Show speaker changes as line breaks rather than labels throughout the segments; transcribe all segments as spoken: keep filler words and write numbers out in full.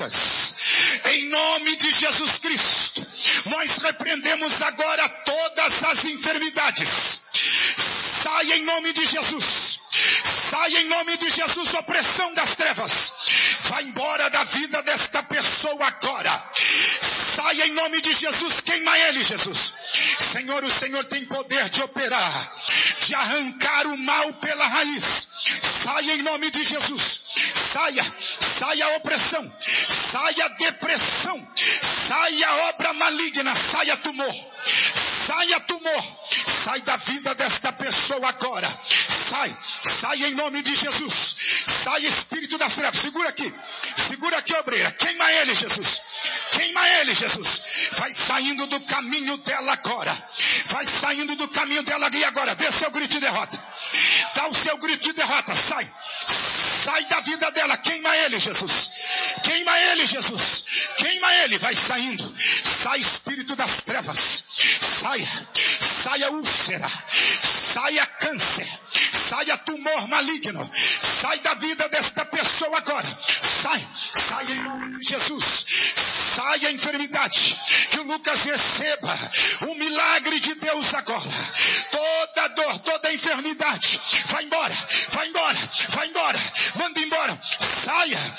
Lucas, em nome de Jesus Cristo, nós repreendemos agora todas as enfermidades. Saia em nome de Jesus. Saia em nome de Jesus, opressão das trevas. Vai embora da vida desta pessoa agora. Saia em nome de Jesus, queima ele, Jesus. Senhor, o Senhor tem poder de operar, de arrancar o mal pela raiz. Saia em nome de Jesus. Saia, saia a opressão, saia a depressão, saia a obra maligna, saia tumor, saia tumor, sai da vida desta pessoa agora. Sai, sai em nome de Jesus. Sai, espírito das trevas. Segura aqui, segura aqui, obreira. Queima ele, Jesus. Queima ele, Jesus. Vai saindo do caminho dela agora. Vai saindo do caminho dela e agora. Dê seu grito de derrota. Dá o seu grito de derrota. Sai. Sai da vida dela. Queima ele, Jesus. Queima ele, Jesus. Queima ele. Vai saindo. Sai, espírito das trevas. Saia. Saia úlcera. Saia câncer. Saia tumor maligno. Sai da vida desta pessoa agora. Sai. Sai em nome de Jesus. Saia a enfermidade. Que o Lucas receba o milagre de Deus agora. Toda dor, toda enfermidade. Vai embora. Vai embora. Vai embora. Manda embora. Saia.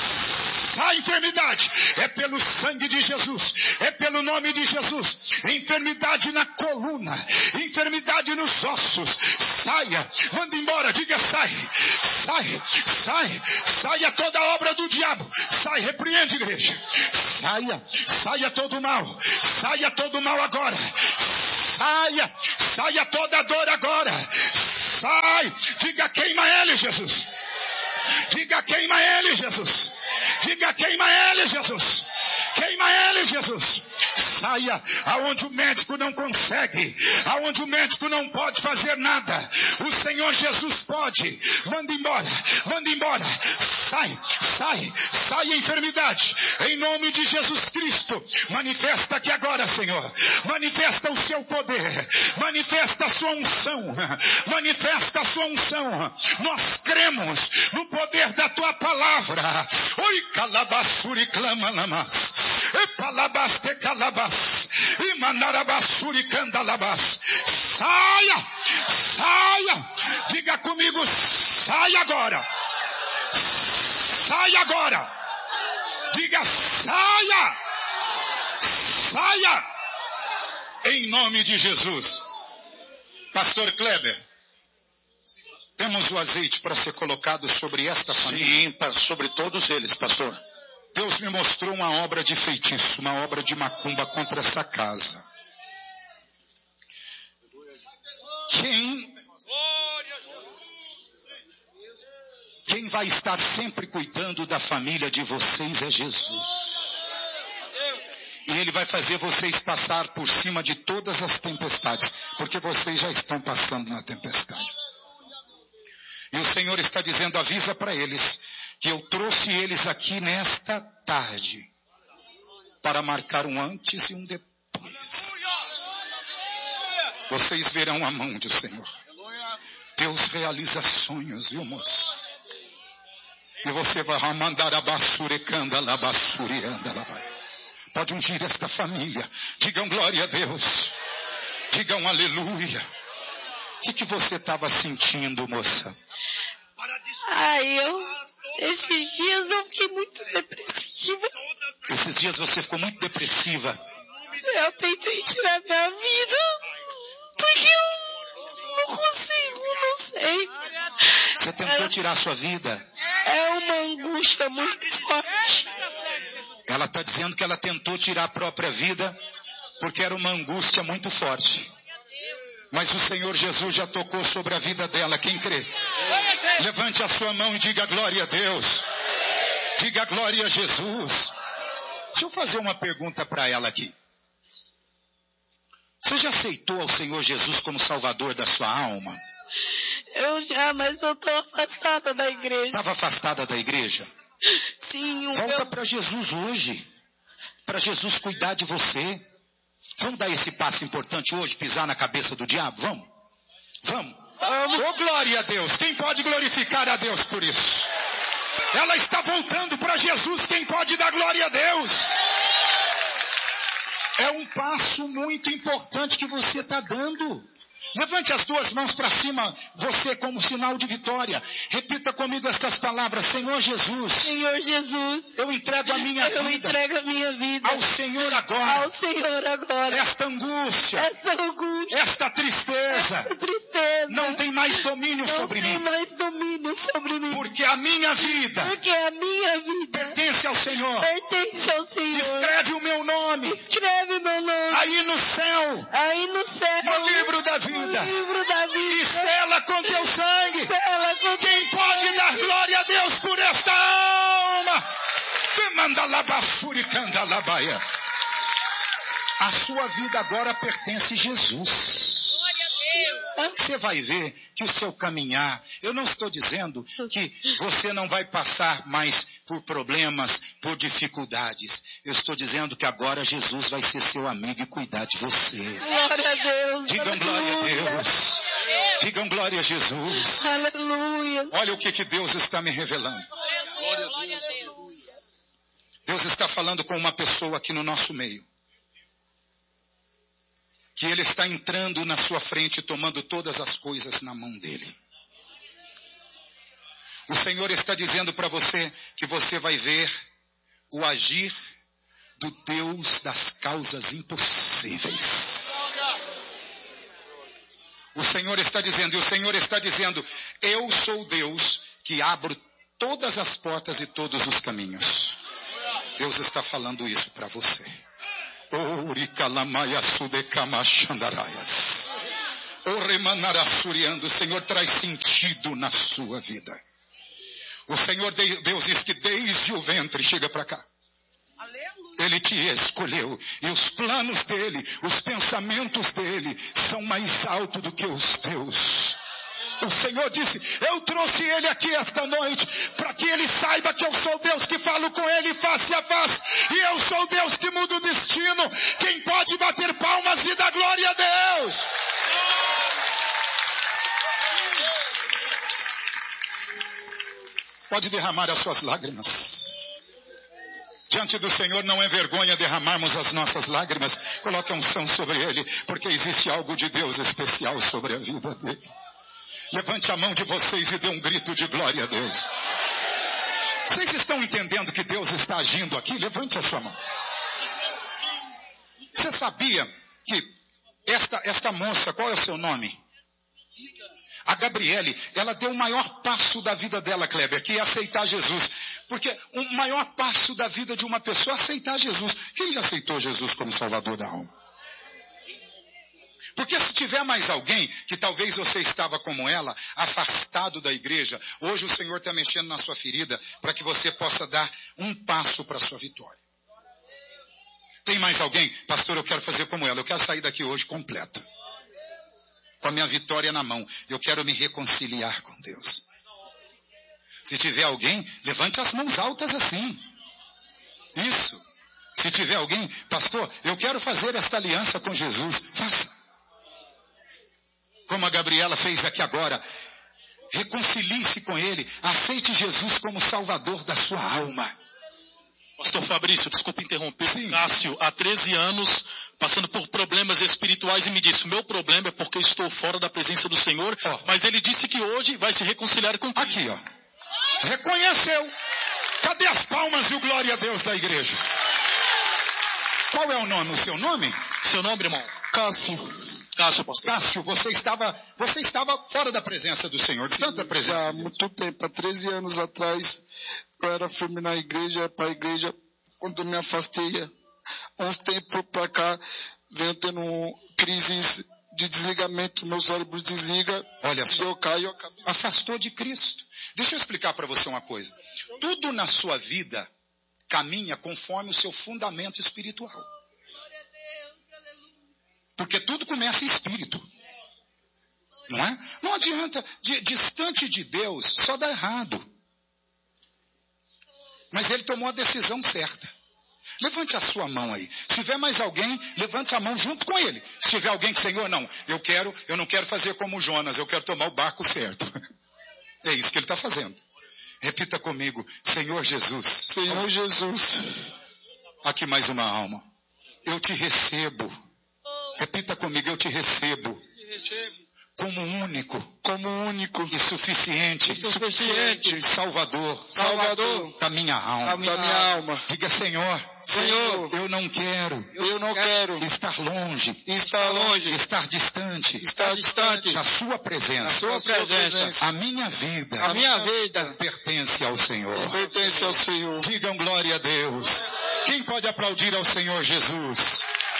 Sai enfermidade. É pelo sangue de Jesus. É pelo nome de Jesus. Enfermidade na coluna. Enfermidade nos ossos. Saia. Manda embora. Diga sai. Sai. Sai. Saia toda obra do diabo. Sai. Repreende, igreja. Saia. Saia todo mal. Saia todo mal agora. Saia. Saia toda dor agora. Sai. Diga queima ele, Jesus. Diga queima ele, Jesus. Diga queima ele, Jesus. Queima ele, Jesus. Saia aonde o médico não consegue, aonde o médico não pode fazer nada. O Senhor Jesus pode. Manda embora, manda embora. Sai, sai, sai a enfermidade. Em nome de Jesus Cristo. Manifesta aqui agora, Senhor. Manifesta o seu poder. Manifesta a sua unção. Manifesta a sua unção. Nós cremos no poder da tua palavra. Oi, calabassuri clama lamas. E palabaste calabas. E manarabassuri candalabas. Saia, saia. Diga comigo, sai agora. Sai agora. Diga saia. Saia. Em nome de Jesus. Pastor Kleber, temos o azeite para ser colocado sobre esta família?
Sim, sobre todos eles, pastor.
Deus me mostrou uma obra de feitiço, uma obra de macumba contra essa casa. Quem, quem vai estar sempre cuidando da família de vocês é Jesus. E Ele vai fazer vocês passar por cima de todas as tempestades, porque vocês já estão passando na tempestade. E o Senhor está dizendo, avisa para eles, que eu trouxe eles aqui nesta tarde, para marcar um antes e um depois. Vocês verão a mão do Senhor. Deus realiza sonhos, viu, moça? E você vai mandar a bassurecanda, a bassurianda, lá. Pode ungir esta família. Digam glória a Deus. Digam aleluia. O que, que você estava sentindo, moça?
Ah, eu, esses dias eu fiquei muito depressiva.
Esses dias você ficou muito depressiva.
Eu tentei tirar minha vida, porque eu não consigo, não sei.
Você tentou tirar sua vida?
É uma angústia muito forte.
Ela está dizendo que ela tentou tirar a própria vida, porque era uma angústia muito forte. Mas o Senhor Jesus já tocou sobre a vida dela. Quem crê? Levante a sua mão e diga glória a Deus. Diga glória a Jesus. Deixa eu fazer uma pergunta para ela aqui. Você já aceitou ao Senhor Jesus como Salvador da sua alma?
Eu já, mas eu estou afastada da igreja.
Estava afastada da igreja?
Sim. O
Volta
meu...
para Jesus hoje. Para Jesus cuidar de você. Vamos dar esse passo importante hoje, pisar na cabeça do diabo? Vamos? Vamos?
amo.
Oh, glória a Deus. Quem pode glorificar a Deus por isso? Ela está voltando para Jesus. Quem pode dar glória a Deus? É um passo muito importante que você está dando. Levante as duas mãos para cima, você como sinal de vitória. Repita comigo estas palavras: Senhor Jesus,
Senhor Jesus,
eu entrego a minha
eu
vida
entrego a minha vida
ao Senhor agora.
ao Senhor agora.
Esta angústia,
Essa angústia,
esta tristeza
essa tristeza
não tem mais domínio
não
sobre
tem
mim,
mais domínio sobre mim.
porque a minha vida
Porque a minha vida
pertence ao Senhor.
pertence ao Senhor.
Escreve o meu nome
Escreve meu nome
aí no céu,
aí no céu,
no livro da
no
vida,
livro da vida.
e sela com teu sangue.
Sela com
Quem pode dar glória a Deus por esta alma? Demanda labassuri candalabaia. A sua vida agora pertence a Jesus. Você vai ver que o seu caminhar, eu não estou dizendo que você não vai passar mais por problemas, por dificuldades. Eu estou dizendo que agora Jesus vai ser seu amigo e cuidar de você.
Glória a Deus.
Digam glória a Deus. Digam glória a Jesus.
Aleluia.
Olha o que, que Deus está me revelando. Deus está falando com uma pessoa aqui no nosso meio, que Ele está entrando na sua frente, tomando todas as coisas na mão dEle. O Senhor está dizendo para você que você vai ver o agir do Deus das causas impossíveis. O Senhor está dizendo, e o Senhor está dizendo, eu sou Deus que abro todas as portas e todos os caminhos. Deus está falando isso para você. O Senhor traz sentido na sua vida. O Senhor Deus diz que desde o ventre, chega para cá, Ele te escolheu, e os planos dele, os pensamentos dele são mais altos do que os teus. O Senhor disse, eu trouxe ele aqui esta noite para que ele saiba que eu sou Deus que falo com ele face a face, e eu sou Deus que muda o destino. Quem pode bater palmas e dar glória a Deus? Pode derramar as suas lágrimas. Diante do Senhor não é vergonha derramarmos as nossas lágrimas. Coloque a unção sobre ele, porque existe algo de Deus especial sobre a vida dele. Levante a mão de vocês e dê um grito de glória a Deus. Vocês estão entendendo que Deus está agindo aqui? Levante a sua mão. Você sabia que esta, esta moça, qual é o seu nome? A Gabriele, ela deu o maior passo da vida dela, Kleber, que é aceitar Jesus. Porque o maior passo da vida de uma pessoa é aceitar Jesus. Quem já aceitou Jesus como Salvador da alma? Porque se tiver mais alguém, que talvez você estava como ela, afastado da igreja, hoje o Senhor está mexendo na sua ferida para que você possa dar um passo para a sua vitória. Tem mais alguém? Pastor, eu quero fazer como ela, eu quero sair daqui hoje completa, com a minha vitória na mão. Eu quero me reconciliar com Deus. Se tiver alguém, levante as mãos altas assim. Isso. Se tiver alguém, pastor, eu quero fazer esta aliança com Jesus. Faça. Como a Gabriela fez aqui agora. Reconcilie-se com ele. Aceite Jesus como Salvador da sua alma.
Pastor Fabrício, desculpa interromper.
Sim.
Cássio, há treze anos, passando por problemas espirituais, e me disse, o meu problema é porque estou fora da presença do Senhor,
oh.
mas ele disse que hoje vai se reconciliar com Cristo.
Aqui, ó. Reconheceu. Cadê as palmas e o glória a Deus da igreja? Qual é o nome? O seu nome?
Seu nome, irmão? Cássio. Cássio, pastor.
Cássio, você estava, você estava fora da presença do Senhor, de tanta presença.
Já há muito tempo, há treze anos atrás, eu era firme na igreja, para a igreja, quando eu me afastei, há uns tempos para cá, venho tendo crises de desligamento, meu cérebro desliga,
olha só,
eu caio, eu cabeça.
Afastou de Cristo. Deixa eu explicar para você uma coisa. Tudo na sua vida caminha conforme o seu fundamento espiritual. Porque tudo começa em espírito. Não é? Não adianta, de, distante de Deus, só dá errado. Mas ele tomou a decisão certa. Levante a sua mão aí. Se tiver mais alguém, levante a mão junto com ele. Se tiver alguém que, Senhor, não, eu quero, eu não quero fazer como Jonas, eu quero tomar o barco certo. É isso que ele está fazendo. Repita comigo, Senhor Jesus.
Senhor Jesus.
Aqui mais uma alma. Eu te recebo. Repita comigo, eu te recebo. Como único,
como único
e suficiente,
suficiente
Salvador,
Salvador
da minha alma.
da minha, minha alma.
Diga, Senhor,
Senhor,
eu não quero,
eu não quero
estar longe,
estar longe,
estar distante,
estar distante
da sua presença.
Da sua presença.
A minha vida,
a minha vida
pertence ao Senhor.
Pertence ao Senhor.
Digam glória a Deus. Quem pode aplaudir ao Senhor Jesus?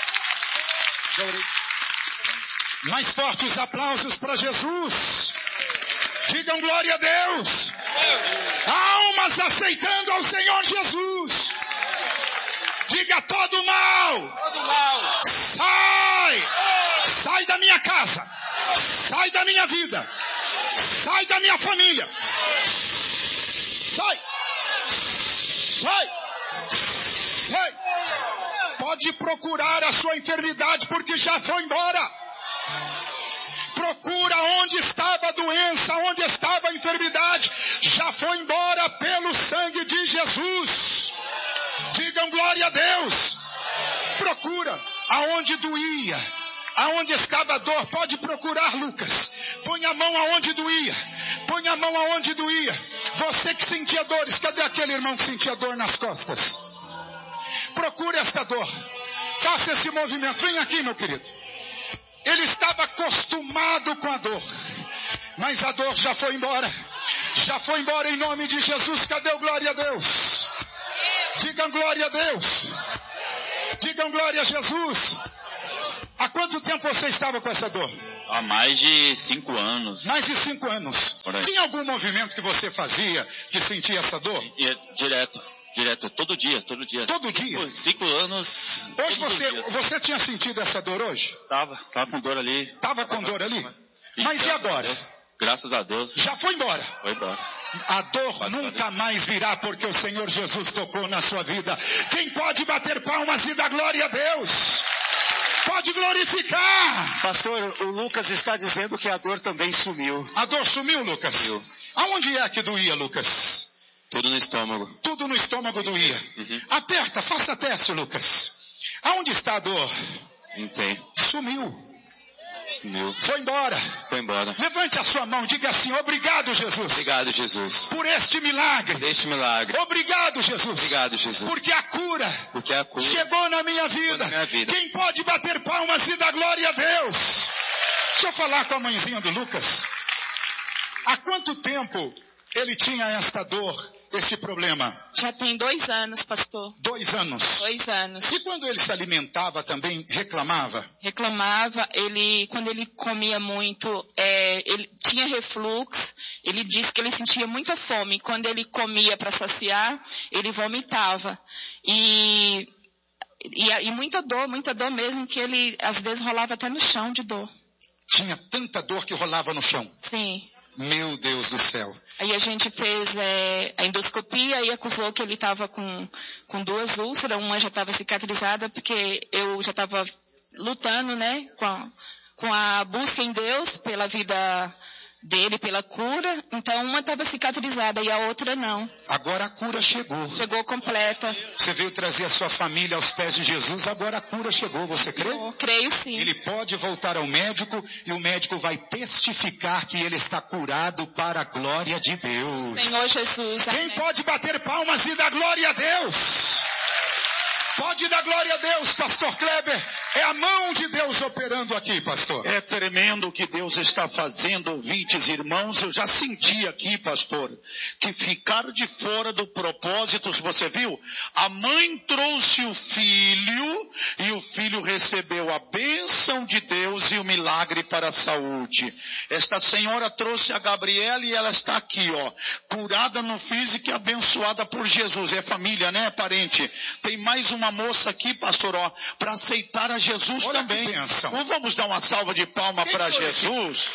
Mais fortes aplausos para Jesus. Digam glória a Deus. Almas aceitando ao Senhor Jesus. Diga todo mal. Sai. Sai da minha casa. Sai da minha vida. Sai da minha família. Sai. Sai. Sai. Pode procurar a sua enfermidade porque já foi embora. Procura onde estava a doença, onde estava a enfermidade. Já foi embora pelo sangue de Jesus. Digam glória a Deus. Procura aonde doía, aonde estava a dor. Pode procurar, Lucas. Põe a mão aonde doía. Põe a mão aonde doía. Você que sentia dores. Cadê aquele irmão que sentia dor nas costas? Procure esta dor. Faça esse movimento. Vem aqui, meu querido. Ele estava acostumado com a dor, mas a dor já foi embora. Já foi embora em nome de Jesus. Cadê o glória a Deus? Digam glória a Deus. Digam glória a Jesus. Há quanto tempo você estava com essa dor?
Há mais de cinco anos.
Mais de cinco anos. Tinha algum movimento que você fazia que sentia essa dor?
E, direto. Direto, todo dia, todo dia.
Todo dia?
Cinco, cinco anos.
Hoje você, você tinha sentido essa dor hoje?
Tava, tava com dor ali.
Tava com dor ali? Mas e agora?
Graças a Deus.
Já foi embora?
Foi embora.
A dor nunca mais virá porque o Senhor Jesus tocou na sua vida. Quem pode bater palmas e dar glória a Deus? Pode glorificar.
Pastor, o Lucas está dizendo que a dor também sumiu.
A dor sumiu, Lucas? Sumiu. Aonde é que doía, Lucas?
Tudo no estômago.
Tudo no estômago doía.
Uhum.
Aperta, faça teste, Lucas. Aonde está a dor?
Não tem.
Sumiu.
Sumiu.
Foi embora.
Foi embora.
Levante a sua mão, diga assim, obrigado, Jesus.
Obrigado, Jesus.
Por este milagre.
Por este milagre.
Obrigado, Jesus.
Obrigado, Jesus.
Porque a cura,
Porque a cura
chegou na minha vida.
na minha vida.
Quem pode bater palmas e dar glória a Deus? Deixa eu falar com a mãezinha do Lucas. Há quanto tempo ele tinha esta dor, este problema?
Já tem dois anos, pastor.
Dois anos.
Dois anos.
E quando ele se alimentava também reclamava?
Reclamava, ele, quando ele comia muito, é, ele tinha refluxo, ele disse que ele sentia muita fome. Quando ele comia para saciar, ele vomitava. E, e, e muita dor, muita dor mesmo, que ele às vezes rolava até no chão de dor.
Tinha tanta dor que rolava no chão?
Sim.
Meu Deus do céu.
Aí a gente fez é, a endoscopia e acusou que ele estava com, com duas úlceras, uma já estava cicatrizada, porque eu já estava lutando, né, com a, com a busca em Deus pela vida dele, pela cura. Então uma estava cicatrizada e a outra não.
Agora a cura chegou.
Chegou completa.
Você veio trazer a sua família aos pés de Jesus, agora a cura chegou, você crê?
Eu creio sim.
Ele pode voltar ao médico e o médico vai testificar que ele está curado para a glória de Deus.
Senhor Jesus.
Quem
amém.
pode bater palmas e dar glória a Deus? Pode dar glória a Deus, pastor Kleber. É a mão de Deus operando aqui, pastor.
É tremendo o que Deus está fazendo, ouvintes, irmãos. Eu já senti aqui, pastor, que ficar de fora do propósito, você viu? A mãe trouxe o filho e o filho recebeu a bênção de Deus e o milagre para a saúde. Esta senhora trouxe a Gabriela e ela está aqui, ó, curada no físico e abençoada por Jesus. É família, né, parente? Tem mais uma moça aqui, pastor, ó, para aceitar a Jesus.
Olha
também.
que bênção.
Então vamos dar uma salva de palma para Jesus.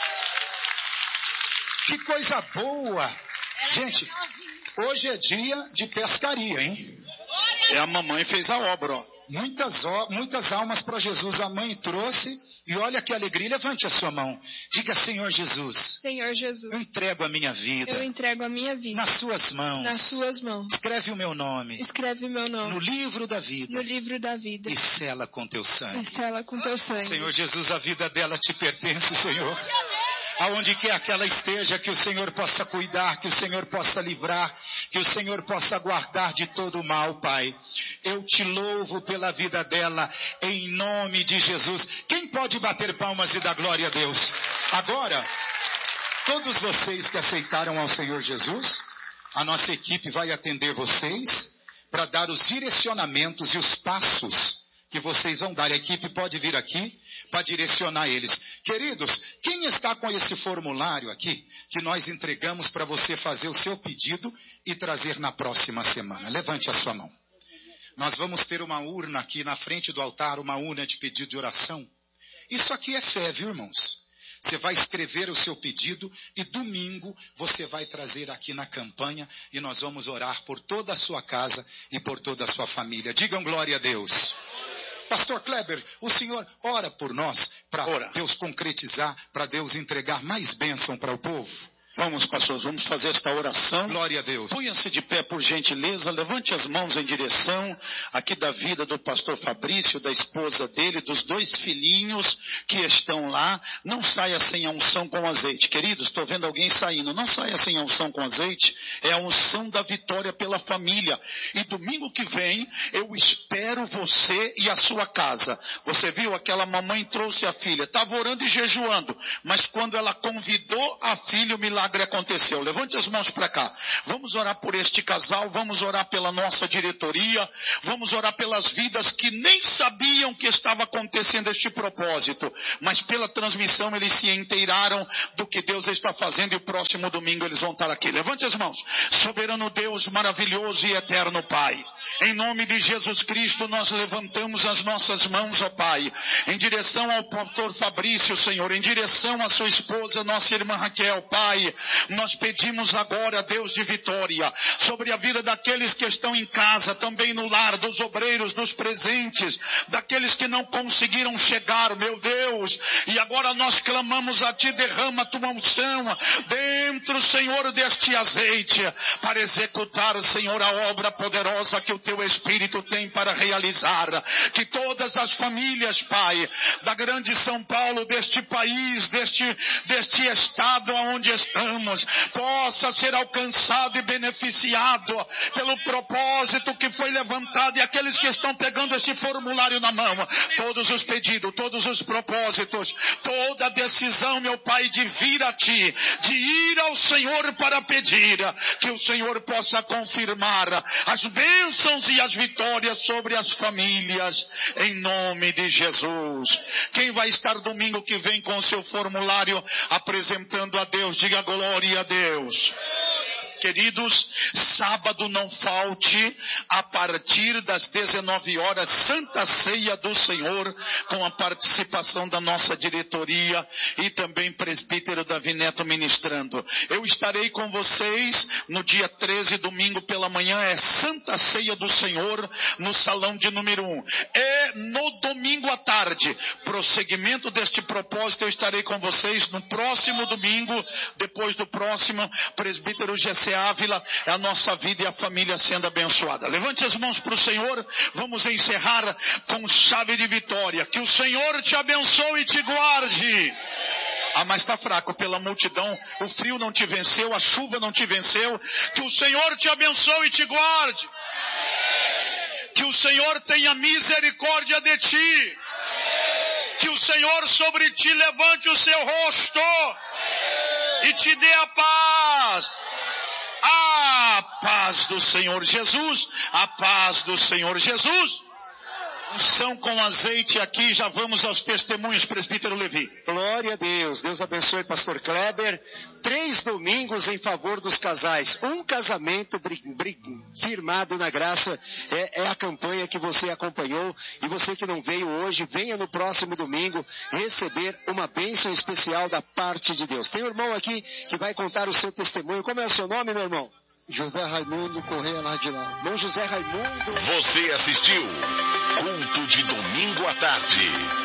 Que coisa boa. Gente, hoje é dia de pescaria, hein?
É, a mamãe fez a obra, ó.
Muitas, muitas almas para Jesus a mãe trouxe. E olha que alegria, levante a sua mão. Diga, Senhor Jesus.
Senhor Jesus.
Eu entrego a minha vida.
Eu entrego a minha vida.
Nas suas mãos.
Nas suas mãos.
Escreve o meu nome.
Escreve o meu nome.
No livro da vida.
No livro da vida.
E sela com teu sangue.
E sela com teu sangue.
Senhor Jesus, a vida dela te pertence, Senhor. Aonde quer que ela esteja, que o Senhor possa cuidar, que o Senhor possa livrar, que o Senhor possa guardar de todo o mal, Pai. Eu te louvo pela vida dela, em nome de Jesus. Quem pode bater palmas e dar glória a Deus? Agora, todos vocês que aceitaram ao Senhor Jesus, a nossa equipe vai atender vocês para dar os direcionamentos e os passos que vocês vão dar. A equipe pode vir aqui para direcionar eles. Queridos, quem está com esse formulário aqui, que nós entregamos para você fazer o seu pedido e trazer na próxima semana? Levante a sua mão. Nós vamos ter uma urna aqui na frente do altar, uma urna de pedido de oração. Isso aqui é fé, viu, irmãos? Você vai escrever o seu pedido e domingo você vai trazer aqui na campanha e nós vamos orar por toda a sua casa e por toda a sua família. Digam glória a Deus. Pastor Kleber, o senhor ora por nós para Deus concretizar, para Deus entregar mais bênção para o povo?
Vamos, pastores, vamos fazer esta oração.
Glória a Deus.
Ponha-se de pé, por gentileza, levante as mãos em direção aqui da vida do pastor Fabrício, da esposa dele, dos dois filhinhos que estão lá. Não saia sem a unção com azeite. Queridos, estou vendo alguém saindo. Não saia sem a unção com azeite. É a unção da vitória pela família. E domingo que vem, eu espero você e a sua casa. Você viu? Aquela mamãe trouxe a filha. Estava orando e jejuando. Mas quando ela convidou a filha, o milagre aconteceu. Levante as mãos para cá. Vamos orar por este casal, vamos orar pela nossa diretoria, vamos orar pelas vidas que nem sabiam que estava acontecendo este propósito, mas pela transmissão eles se inteiraram do que Deus está fazendo e o próximo domingo eles vão estar aqui. Levante as mãos. Soberano Deus, maravilhoso e eterno Pai, em nome de Jesus Cristo nós levantamos as nossas mãos, ó Pai, em direção ao pastor Fabrício, Senhor, em direção à sua esposa, nossa irmã Raquel, Pai. Nós pedimos agora, Deus de vitória, sobre a vida daqueles que estão em casa, também no lar, dos obreiros, dos presentes, daqueles que não conseguiram chegar, meu Deus, e agora nós clamamos a Ti, derrama a Tua unção dentro, Senhor, deste azeite, para executar, Senhor, a obra poderosa que o Teu Espírito tem para realizar, que todas as famílias, Pai, da grande São Paulo, deste país, deste, deste estado onde estamos, possa ser alcançado e beneficiado pelo propósito que foi levantado, e aqueles que estão pegando esse formulário na mão, todos os pedidos, todos os propósitos, toda a decisão, meu Pai, de vir a Ti, de ir ao Senhor para pedir, que o Senhor possa confirmar as bênçãos e as vitórias sobre as famílias, em nome de Jesus. Quem vai estar domingo que vem com o seu formulário apresentando a Deus, diga glória a Deus. Queridos, sábado não falte, a partir das dezenove horas, Santa Ceia do Senhor, com a participação da nossa diretoria e também presbítero Davi Neto ministrando. Eu estarei com vocês no dia treze, domingo pela manhã, é Santa Ceia do Senhor, no salão de número um. E no domingo à tarde, prosseguimento deste propósito, eu estarei com vocês no próximo domingo, depois do próximo, presbítero G C Ávila, a nossa vida e a família sendo abençoada. Levante as mãos para o Senhor, vamos encerrar com chave de vitória. Que o Senhor te abençoe e te guarde. Ah, mas está fraco pela multidão, o frio não te venceu, a chuva não te venceu. Que o Senhor te abençoe e te guarde. Que o Senhor tenha misericórdia de ti. Que o Senhor sobre ti levante o seu rosto e te dê a paz. A paz do Senhor Jesus, a paz do Senhor Jesus. Unção com azeite aqui, já vamos aos testemunhos, presbítero Levi.
Glória a Deus, Deus abençoe pastor Kleber. Três domingos em favor dos casais, um casamento bri, bri, firmado na graça, é, é a campanha que você acompanhou, e você que não veio hoje, venha no próximo domingo receber uma bênção especial da parte de Deus. Tem um irmão aqui que vai contar o seu testemunho. Como é o seu nome, meu irmão?
José Raimundo Correia Lardilão.
Irmão José Raimundo.
Você assistiu Culto de domingo à tarde.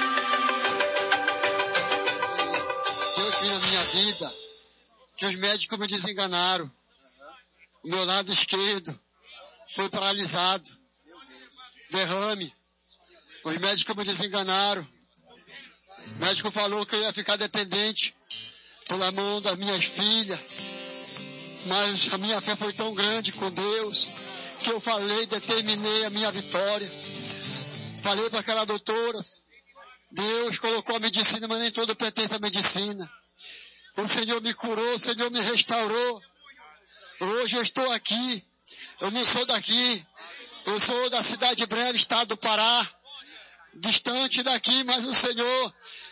Deus fez na minha vida que os médicos me desenganaram. O meu lado esquerdo foi paralisado. Derrame. Os médicos me desenganaram. O médico falou que eu ia ficar dependente pela mão das minhas filhas. Mas a minha fé foi tão grande com Deus que eu falei, determinei a minha vitória. Falei para aquela doutora, Deus colocou a medicina, mas nem todo pertence à medicina. O Senhor me curou, o Senhor me restaurou. Hoje eu estou aqui. Eu não sou daqui. Eu sou da cidade de Breves, estado do Pará. Distante daqui, mas o Senhor,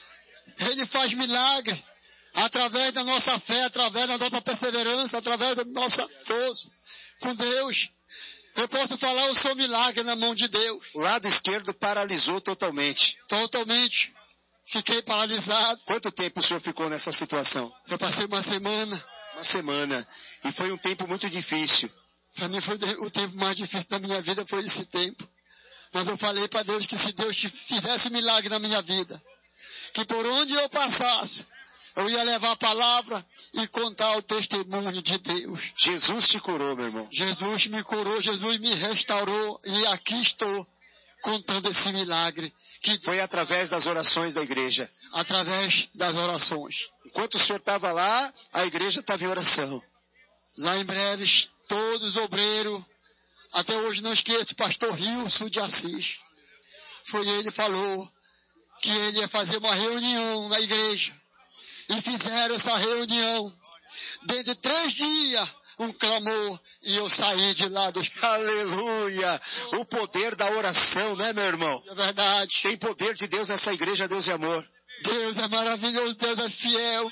Ele faz milagre. Através da nossa fé, através da nossa perseverança, através da nossa força. Com Deus, eu posso falar, eu sou milagre na mão de Deus.
O lado esquerdo paralisou totalmente.
Totalmente. Fiquei paralisado.
Quanto tempo o senhor ficou nessa situação?
Eu passei uma semana.
Uma semana. E foi um tempo muito difícil.
Para mim foi o tempo mais difícil da minha vida, foi esse tempo. Mas eu falei para Deus que se Deus fizesse milagre na minha vida, que por onde eu passasse, eu ia levar a palavra e contar o testemunho de Deus.
Jesus te curou, meu irmão.
Jesus me curou, Jesus me restaurou e aqui estou contando esse milagre. Que
foi através das orações da igreja.
Através das orações.
Enquanto o senhor estava lá, a igreja estava em oração.
Lá em Breves, todos os obreiros, até hoje não esqueço, pastor Rilson de Assis. Foi ele que falou que ele ia fazer uma reunião na igreja. E fizeram essa reunião. Dentro de três dias, um clamor, e eu saí de lá dos...
Aleluia! O poder da oração, né, meu irmão?
É verdade.
Tem poder de Deus nessa igreja, Deus é amor.
Deus é maravilhoso, Deus é fiel.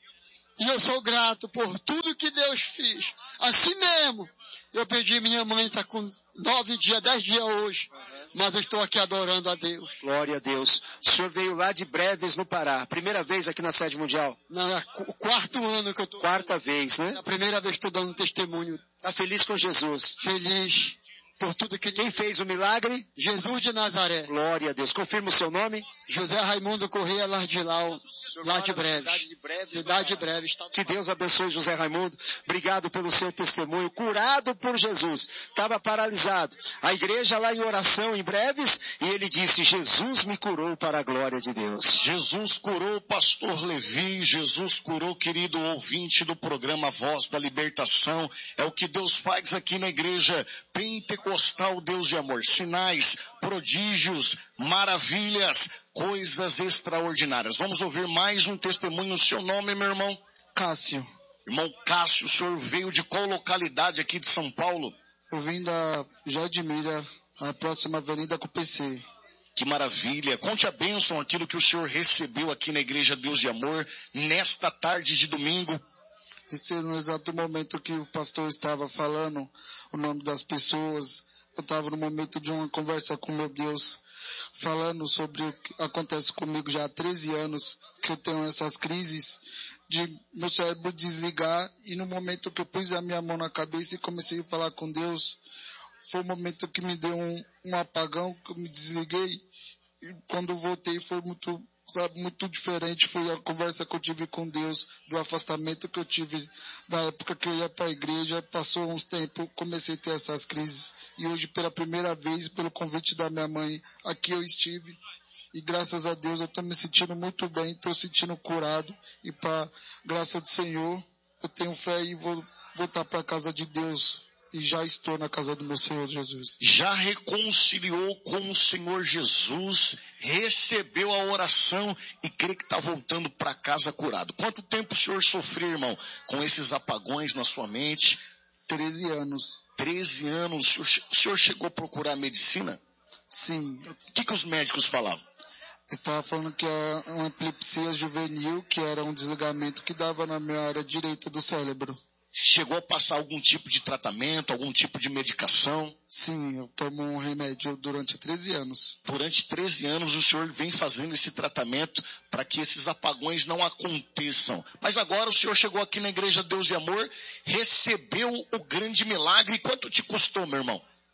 E eu sou grato por tudo que Deus fez. Assim mesmo, eu pedi, minha mãe está com nove dias, dez dias hoje. Mas eu estou aqui adorando a Deus.
Glória a Deus. O senhor veio lá de Breves, no Pará. Primeira vez aqui na sede mundial?
Não, é o quarto ano que eu estou.
Quarta vez, né?
É a primeira vez que estou dando testemunho.
Está feliz com Jesus?
Feliz por tudo que...
Quem fez o milagre?
Jesus de Nazaré.
Glória a Deus. Confirma o seu nome?
José Raimundo Correia Lardilau, lá de Breves. Cidade de Breves. Cidade de Breves.
Que Deus abençoe José Raimundo. Obrigado pelo seu testemunho. Curado por Jesus. Estava paralisado. A igreja lá em oração em Breves e ele disse, Jesus me curou para a glória de Deus.
Jesus curou o pastor Levi. Jesus curou, querido ouvinte do programa Voz da Libertação. É o que Deus faz aqui na igreja pentecostal, Deus de amor. Sinais, prodígios, maravilhas, coisas extraordinárias. Vamos ouvir mais um testemunho. O seu nome, meu irmão?
Cássio.
Irmão Cássio, o senhor veio de qual localidade aqui de São Paulo?
Eu vim da Jardimira, a próxima avenida com o P C.
Que maravilha. Conte a bênção, aquilo que o senhor recebeu aqui na Igreja Deus de Amor, nesta tarde de domingo.
Esse no exato momento que o pastor estava falando o nome das pessoas, eu estava no momento de uma conversa com meu Deus, falando sobre o que acontece comigo já há treze anos, que eu tenho essas crises de meu cérebro desligar, e no momento que eu pus a minha mão na cabeça e comecei a falar com Deus, foi o momento que me deu um, um apagão, que eu me desliguei, e quando eu voltei foi muito... Sabe, muito diferente foi a conversa que eu tive com Deus, do afastamento que eu tive da época que eu ia para a igreja. Passou uns tempos, comecei a ter essas crises. E hoje, pela primeira vez, pelo convite da minha mãe, aqui eu estive. E graças a Deus eu estou me sentindo muito bem, estou sentindo curado. E para graça do Senhor, eu tenho fé e vou voltar para a casa de Deus. E já estou na casa do meu Senhor Jesus.
Já reconciliou com o Senhor Jesus, recebeu a oração e crê que está voltando para casa curado. Quanto tempo o senhor sofreu, irmão, com esses apagões na sua mente?
Treze anos.
Treze anos. O senhor, o senhor chegou a procurar medicina?
Sim.
O que, que os médicos falavam?
Estava falando que é uma epilepsia juvenil, que era um desligamento que dava na minha área direita do cérebro.
Chegou a passar algum tipo de tratamento, algum tipo de medicação?
Sim, eu tomo um remédio durante treze anos.
Durante treze anos o senhor vem fazendo esse tratamento para que esses apagões não aconteçam. Mas agora o senhor chegou aqui na Igreja Deus de Amor, recebeu o grande milagre. Quanto te custou, meu irmão?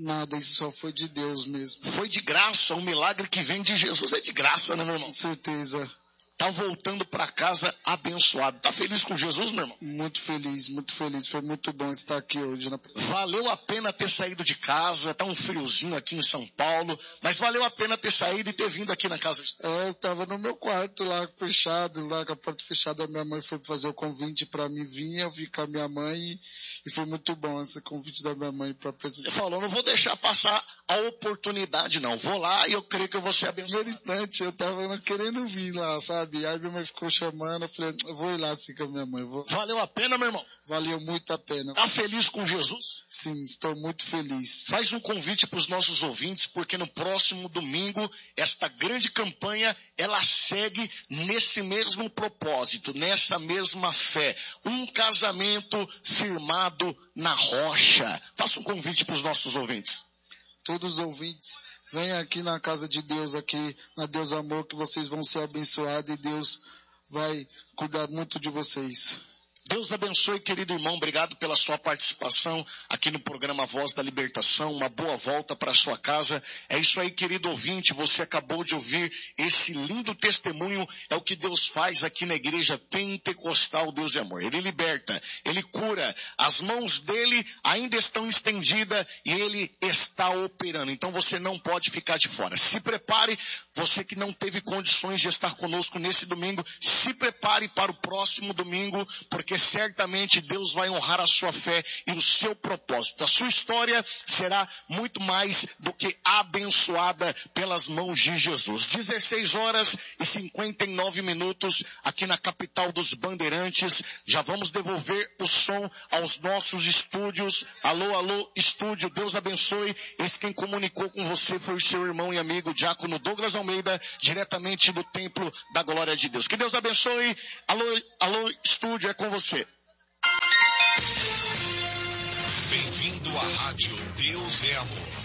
Nada, isso só foi de Deus mesmo.
Foi de graça, um milagre que vem de Jesus é de graça, né, meu irmão?
Com certeza.
Tá voltando para casa abençoado. Tá feliz com Jesus, meu irmão?
Muito feliz, muito feliz. Foi muito bom estar aqui hoje na presença.
Valeu a pena ter saído de casa. Tá um friozinho aqui em São Paulo, mas valeu a pena ter saído e ter vindo aqui na casa de Deus.
É, eu tava no meu quarto lá, fechado, lá com a porta fechada. A minha mãe foi fazer o convite para mim vir, eu vim com a minha mãe e, e foi muito bom esse convite da minha mãe para presença.
Você falou, não vou deixar passar a oportunidade, não. Vou lá e eu creio que eu vou ser abençoado.
No instante, eu tava querendo vir lá, sabe? Aí minha mãe ficou chamando, eu falei, eu vou ir lá assim com a minha mãe. Vou...
Valeu a pena, meu irmão?
Valeu muito a pena.
Tá feliz com Jesus?
Sim, estou muito feliz.
Faz um convite para os nossos ouvintes, porque no próximo domingo, esta grande campanha, ela segue nesse mesmo propósito, nessa mesma fé. Um casamento firmado na rocha. Faça um convite para os nossos ouvintes.
Todos os ouvintes, venham aqui na casa de Deus, aqui na Deus Amor, que vocês vão ser abençoados e Deus vai cuidar muito de vocês.
Deus abençoe, querido irmão. Obrigado pela sua participação aqui no programa Voz da Libertação. Uma boa volta para sua casa. É isso aí, querido ouvinte. Você acabou de ouvir esse lindo testemunho. É o que Deus faz aqui na igreja pentecostal Deus de Amor. Ele liberta, ele cura. As mãos dele ainda estão estendidas e ele está operando. Então você não pode ficar de fora. Se prepare, você que não teve condições de estar conosco nesse domingo, se prepare para o próximo domingo, porque certamente Deus vai honrar a sua fé e o seu propósito. A sua história será muito mais do que abençoada pelas mãos de Jesus. dezesseis horas e cinquenta e nove minutos aqui na capital dos Bandeirantes. Já vamos devolver o som aos nossos estúdios. Alô, alô, estúdio, Deus abençoe. Esse quem comunicou com você foi o seu irmão e amigo Diácono Douglas Almeida, diretamente do Templo da Glória de Deus. Que Deus abençoe. Alô, alô, estúdio, é com você.
Bem-vindo à Rádio Deus é Amor.